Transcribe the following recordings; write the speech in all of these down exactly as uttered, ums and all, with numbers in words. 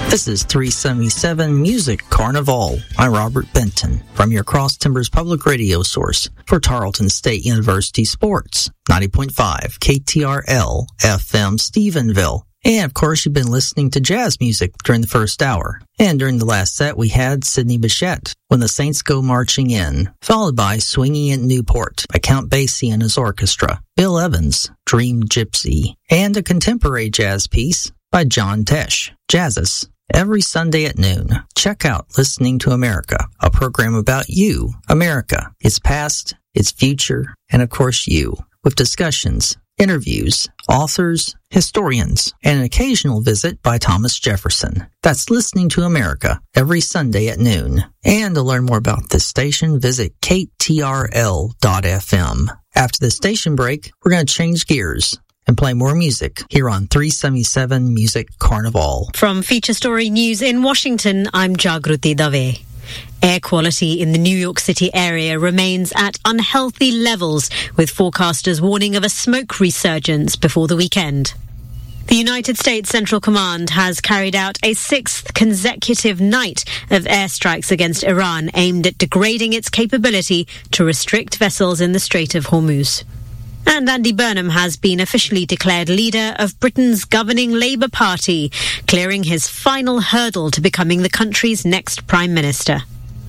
This is three seventy-seven Music Carnival. I'm Robert Benton from your Cross Timbers Public Radio source for Tarleton State University Sports, ninety point five K T R L F M Stephenville. And of course, you've been listening to jazz music during the first hour. And during the last set, we had Sidney Bechet, When the Saints Go Marching In, followed by Swinging at Newport by Count Basie and his orchestra, Bill Evans, Dream Gypsy, and a contemporary jazz piece by John Tesh, Jazzes. Every Sunday at noon, check out Listening to America, a program about you, America, its past, its future, and of course you, with discussions, interviews, authors, historians, and an occasional visit by Thomas Jefferson. That's Listening to America, every Sunday at noon. And to learn more about this station, visit K T R L dot F M. After the station break, we're going to change gears and play more music here on three seventy-seven Music Carnival. From Feature Story News in Washington, I'm Jagruti Dave. Air quality in the New York City area remains at unhealthy levels, with forecasters warning of a smoke resurgence before the weekend. The United States Central Command has carried out a sixth consecutive night of airstrikes against Iran aimed at degrading its capability to restrict vessels in the Strait of Hormuz. And Andy Burnham has been officially declared leader of Britain's governing Labour Party, clearing his final hurdle to becoming the country's next Prime Minister.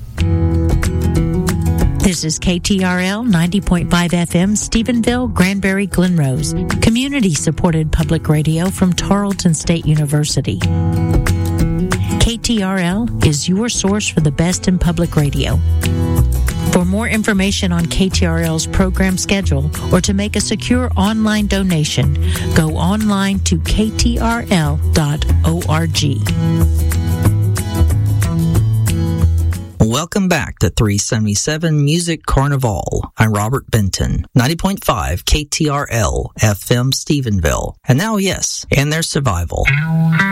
This is K T R L ninety point five F M, Stephenville, Granbury, Glenrose, community-supported public radio from Tarleton State University. K T R L is your source for the best in public radio. For more information on K T R L's program schedule or to make a secure online donation, go online to K T R L dot org. Welcome back to three seventy-seven Music Carnival. I'm Robert Benton, ninety point five K T R L F M Stephenville. And now, yes, and their survival.